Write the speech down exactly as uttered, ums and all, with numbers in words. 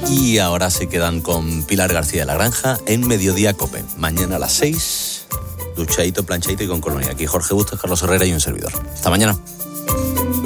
Y ahora se quedan con Pilar García de la Granja en Mediodía Cope. Mañana a las seis, duchadito, planchadito y con colonia. Aquí Jorge Bustos, Carlos Herrera y un servidor. Hasta mañana.